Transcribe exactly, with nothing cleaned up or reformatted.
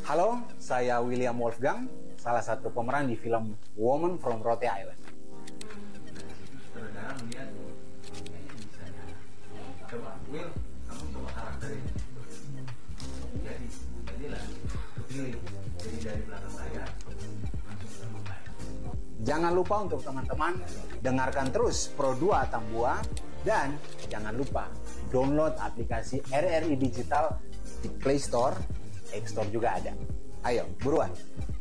Halo, saya William Wolfgang, salah satu pemeran di film Woman from Rote Island. Saudara melihat kayaknya bisa ya. Coba Will, kamu coba karakterin. Jadi, jadilah kepilih. Jadi dari belakang layar langsung ke belakang layar. Jangan lupa untuk teman-teman dengarkan terus Pro dua Tambua dan jangan lupa download aplikasi R R I Digital di Play Store, App Store juga ada. Ayo, buruan!